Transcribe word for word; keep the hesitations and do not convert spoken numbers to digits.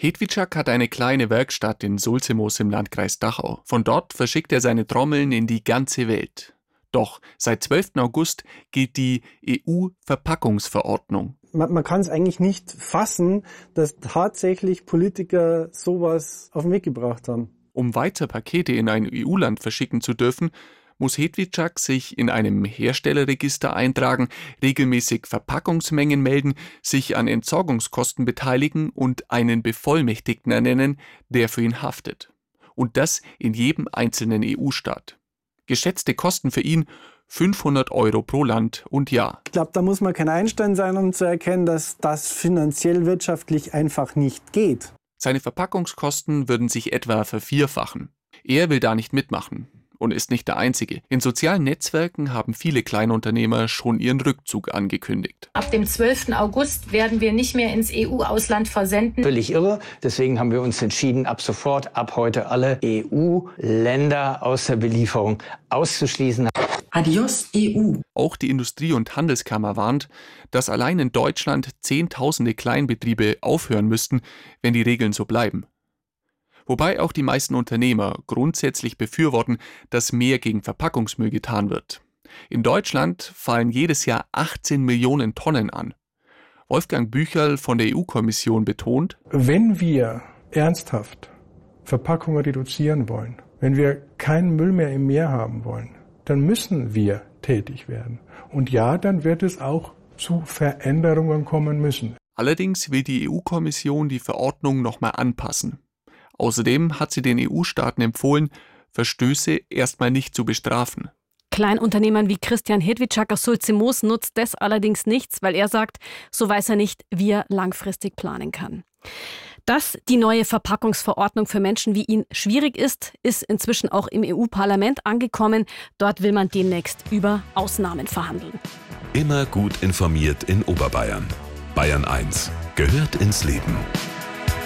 Hedwiczak hat eine kleine Werkstatt in Sulzimoos im Landkreis Dachau. Von dort verschickt er seine Trommeln in die ganze Welt. Doch seit zwölften August gilt die E U-Verpackungsverordnung. Man, man kann es eigentlich nicht fassen, dass tatsächlich Politiker sowas auf den Weg gebracht haben. Um weiter Pakete in ein E U-Land verschicken zu dürfen, muss Hedwiczak sich in einem Herstellerregister eintragen, regelmäßig Verpackungsmengen melden, sich an Entsorgungskosten beteiligen und einen Bevollmächtigten ernennen, der für ihn haftet. Und das in jedem einzelnen E U-Staat. Geschätzte Kosten für ihn fünfhundert Euro pro Land und Jahr. Ich glaube, da muss man kein Einstein sein, um zu erkennen, dass das finanziell wirtschaftlich einfach nicht geht. Seine Verpackungskosten würden sich etwa vervierfachen. Er will da nicht mitmachen. Und ist nicht der Einzige. In sozialen Netzwerken haben viele Kleinunternehmer schon ihren Rückzug angekündigt. Ab dem zwölften August werden wir nicht mehr ins E U-Ausland versenden. Völlig irre. Deswegen haben wir uns entschieden, ab sofort, ab heute alle E U-Länder aus der Belieferung auszuschließen. Adios E U. Auch die Industrie- und Handelskammer warnt, dass allein in Deutschland Zehntausende Kleinbetriebe aufhören müssten, wenn die Regeln so bleiben. Wobei auch die meisten Unternehmer grundsätzlich befürworten, dass mehr gegen Verpackungsmüll getan wird. In Deutschland fallen jedes Jahr achtzehn Millionen Tonnen an. Wolfgang Bücherl von der E U-Kommission betont: Wenn wir ernsthaft Verpackungen reduzieren wollen, wenn wir keinen Müll mehr im Meer haben wollen, dann müssen wir tätig werden. Und ja, dann wird es auch zu Veränderungen kommen müssen. Allerdings will die E U-Kommission die Verordnung nochmal anpassen. Außerdem hat sie den E U-Staaten empfohlen, Verstöße erstmal nicht zu bestrafen. Kleinunternehmern wie Christian Hedwiczak aus Sulzimoos nutzt das allerdings nichts, weil er sagt, so weiß er nicht, wie er langfristig planen kann. Dass die neue Verpackungsverordnung für Menschen wie ihn schwierig ist, ist inzwischen auch im E U-Parlament angekommen. Dort will man demnächst über Ausnahmen verhandeln. Immer gut informiert in Oberbayern. Bayern eins gehört ins Leben.